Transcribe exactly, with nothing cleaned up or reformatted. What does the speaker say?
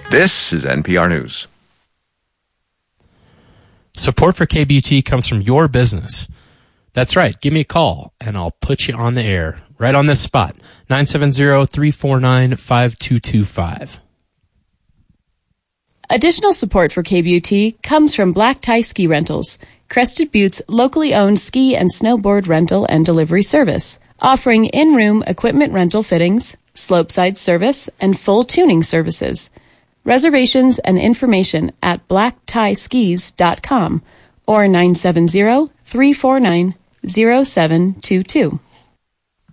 This is N P R News. Support for K B U T comes from your business. That's right. Give me a call, and I'll put you on the air right on this spot. nine seven zero, three four nine, five two two five. Additional support for K B U T comes from Black Tie Ski Rentals, Crested Butte's locally owned ski and snowboard rental and delivery service, offering in-room equipment rental fittings, slopeside service, and full tuning services. Reservations and information at black tie skis dot com or nine seven zero, three four nine, zero seven two two.